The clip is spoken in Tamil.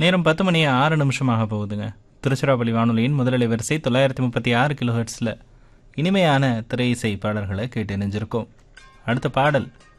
நேரம் 10 மணி 6 நிமிஷமாக போகுதுங்க. திருச்சிராப்பள்ளி வானொலியின் முதலலை வரிசை 936 கிலோஹெர்ட்ஸில் இனிமையான திரை இசை பாடல்களை கேட்டு இணைஞ்சிருக்கோம். அடுத்த பாடல்